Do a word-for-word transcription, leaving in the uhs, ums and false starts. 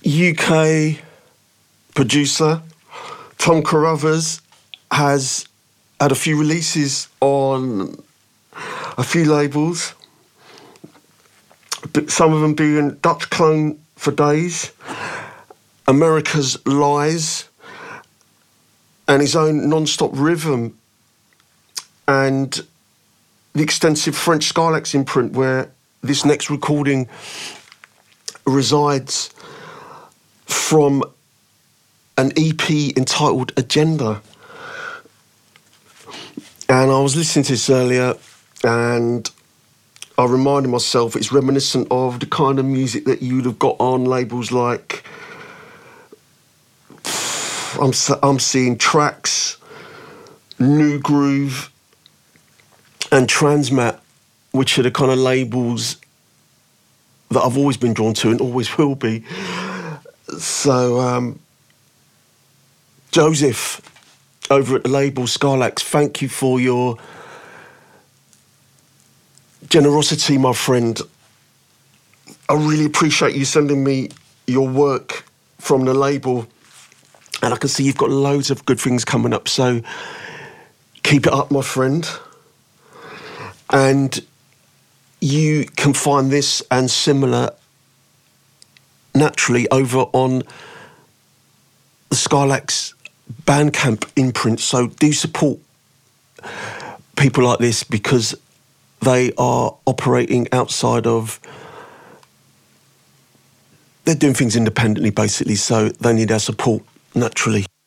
U K producer Tom Carruthers has had a few releases on a few labels, but some of them being Dutch Clone for Days, America's Lies, and his own Non-Stop Rhythm, and the extensive French Skylax imprint where this next recording resides, from an E P entitled Agenda. And I was listening to this earlier and I reminded myself it's reminiscent of the kind of music that you'd have got on labels like, I'm, I'm seeing Tracks, New Groove and Transmat, which are the kind of labels that I've always been drawn to and always will be. So, um, Joseph, over at the label Skylax, thank you for your generosity, my friend. I really appreciate you sending me your work from the label, and I can see you've got loads of good things coming up, so keep it up, my friend. And you can find this and similar naturally over on the Skylax Bandcamp imprint. So do support people like this because they are operating outside of... They're doing things independently, basically, so they need our support, naturally.